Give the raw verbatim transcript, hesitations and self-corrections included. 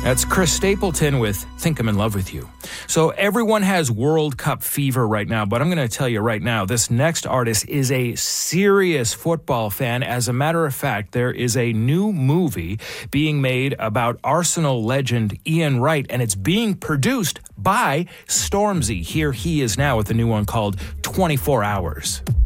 That's Chris Stapleton with Think I'm in Love with You. So everyone has World Cup fever right now, but I'm going to tell you right now, this next artist is a serious football fan. As a matter of fact, there is a new movie being made about Arsenal legend Ian Wright, and it's being produced by Stormzy. Here he is now with a new one called twenty-four hours.